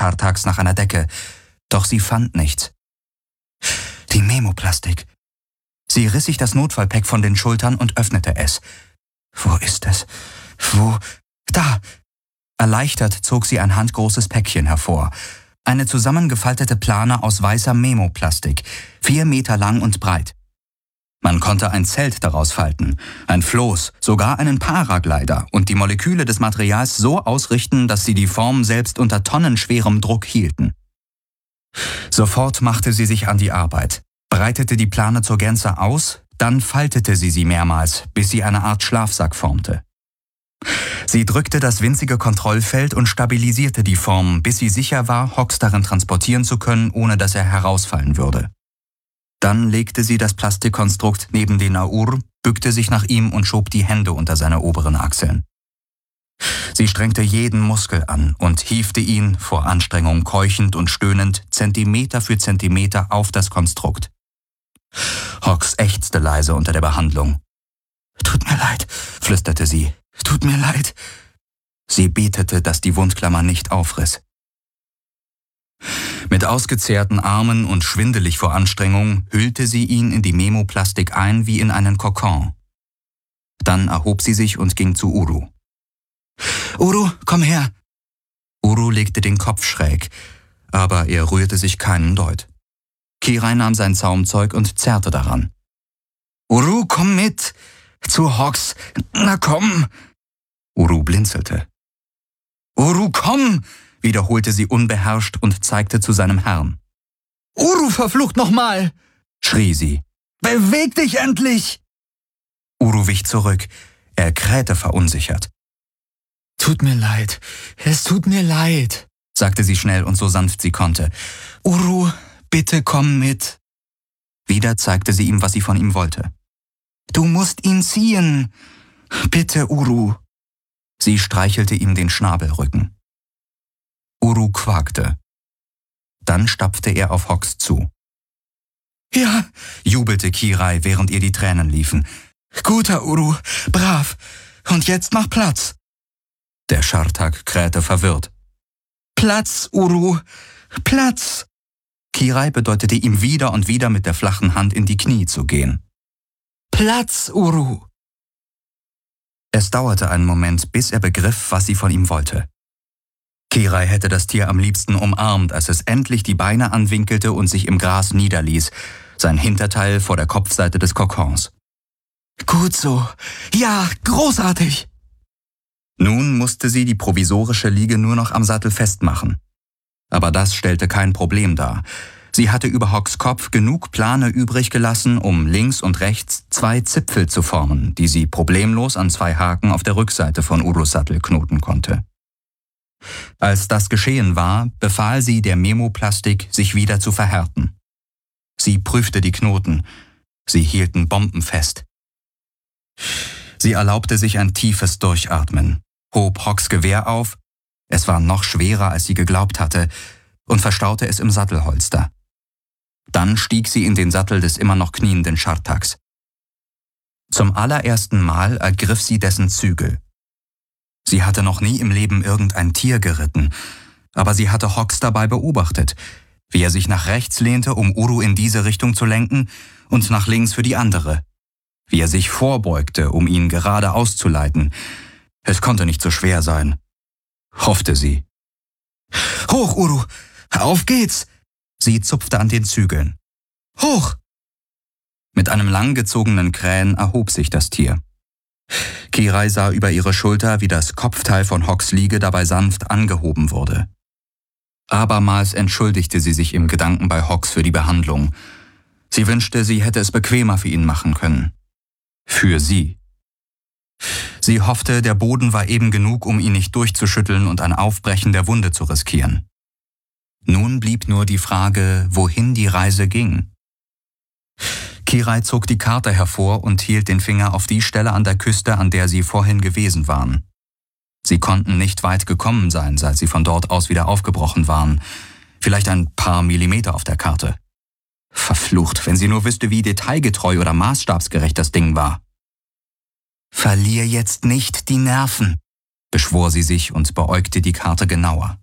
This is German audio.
Schartags nach einer Decke, doch sie fand nichts. Die Memoplastik. Sie riss sich das Notfallpack von den Schultern und öffnete es. Wo ist es? Wo? Da! Erleichtert zog sie ein handgroßes Päckchen hervor. Eine zusammengefaltete Plane aus weißer Memoplastik, 4 Meter lang und breit. Man konnte ein Zelt daraus falten, ein Floß, sogar einen Paraglider und die Moleküle des Materials so ausrichten, dass sie die Form selbst unter tonnenschwerem Druck hielten. Sofort machte sie sich an die Arbeit, breitete die Plane zur Gänze aus, dann faltete sie mehrmals, bis sie eine Art Schlafsack formte. Sie drückte das winzige Kontrollfeld und stabilisierte die Form, bis sie sicher war, Hawks darin transportieren zu können, ohne dass er herausfallen würde. Dann legte sie das Plastikkonstrukt neben den Naur, bückte sich nach ihm und schob die Hände unter seine oberen Achseln. Sie strengte jeden Muskel an und hiefte ihn, vor Anstrengung keuchend und stöhnend, Zentimeter für Zentimeter auf das Konstrukt. Hawks ächzte leise unter der Behandlung. »Tut mir leid«, flüsterte sie. »Tut mir leid.« Sie betete, dass die Wundklammer nicht aufriss. Mit ausgezehrten Armen und schwindelig vor Anstrengung hüllte sie ihn in die Memoplastik ein wie in einen Kokon. Dann erhob sie sich und ging zu Uru. »Uru, komm her!« Uru legte den Kopf schräg, aber er rührte sich keinen Deut. Kirai nahm sein Zaumzeug und zerrte daran. »Uru, komm mit! Zu Hawks! Na komm!« Uru blinzelte. »Uru, komm!« wiederholte sie unbeherrscht und zeigte zu seinem Herrn. »Uru, verflucht nochmal!« schrie sie. »Beweg dich endlich!« Uru wich zurück. Er krähte verunsichert. »Tut mir leid, es tut mir leid«, sagte sie schnell und so sanft sie konnte. »Uru, bitte komm mit.« Wieder zeigte sie ihm, was sie von ihm wollte. »Du musst ihn ziehen. Bitte, Uru.« Sie streichelte ihm den Schnabelrücken. Uru quakte. Dann stapfte er auf Hawks zu. »Ja«, jubelte Kirai, während ihr die Tränen liefen. »Guter Uru, brav. Und jetzt mach Platz.« Der Schartag krähte verwirrt. »Platz, Uru, Platz!« Kirai bedeutete ihm wieder und wieder mit der flachen Hand in die Knie zu gehen. »Platz, Uru!« Es dauerte einen Moment, bis er begriff, was sie von ihm wollte. Kirai hätte das Tier am liebsten umarmt, als es endlich die Beine anwinkelte und sich im Gras niederließ, sein Hinterteil vor der Kopfseite des Kokons. »Gut so. Ja, großartig!« Nun musste sie die provisorische Liege nur noch am Sattel festmachen. Aber das stellte kein Problem dar. Sie hatte über Hawks Kopf genug Plane übrig gelassen, um links und rechts 2 Zipfel zu formen, die sie problemlos an 2 Haken auf der Rückseite von Urus Sattel knoten konnte. Als das geschehen war, befahl sie der Memoplastik, sich wieder zu verhärten. Sie prüfte die Knoten. Sie hielten bombenfest. Sie erlaubte sich ein tiefes Durchatmen, hob Hawks Gewehr auf, es war noch schwerer, als sie geglaubt hatte, und verstaute es im Sattelholster. Dann stieg sie in den Sattel des immer noch knienden Schartags. Zum allerersten Mal ergriff sie dessen Zügel. Sie hatte noch nie im Leben irgendein Tier geritten, aber sie hatte Hawks dabei beobachtet, wie er sich nach rechts lehnte, um Uru in diese Richtung zu lenken, und nach links für die andere, wie er sich vorbeugte, um ihn gerade auszuleiten. Es konnte nicht so schwer sein, hoffte sie. »Hoch, Uru! Auf geht's!« Sie zupfte an den Zügeln. »Hoch!« Mit einem langgezogenen Krähen erhob sich das Tier. Kirai sah über ihre Schulter, wie das Kopfteil von Hawks Liege dabei sanft angehoben wurde. Abermals entschuldigte sie sich im Gedanken bei Hawks für die Behandlung. Sie wünschte, sie hätte es bequemer für ihn machen können. Für sie. Sie hoffte, der Boden war eben genug, um ihn nicht durchzuschütteln und ein Aufbrechen der Wunde zu riskieren. Nun blieb nur die Frage, wohin die Reise ging. Kirai zog die Karte hervor und hielt den Finger auf die Stelle an der Küste, an der sie vorhin gewesen waren. Sie konnten nicht weit gekommen sein, seit sie von dort aus wieder aufgebrochen waren. Vielleicht ein paar Millimeter auf der Karte. Verflucht, wenn sie nur wüsste, wie detailgetreu oder maßstabsgerecht das Ding war. »Verlier jetzt nicht die Nerven«, beschwor sie sich und beäugte die Karte genauer.